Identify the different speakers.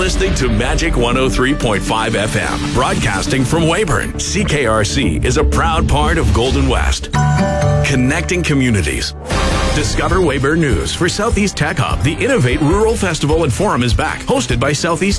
Speaker 1: listening to Magic 103.5 FM, broadcasting from Weyburn. CKRC is a proud part of Golden West, connecting communities. Discover Weyburn News for Southeast Tech Hub. The Innovate Rural Festival and Forum is back, hosted by Southeast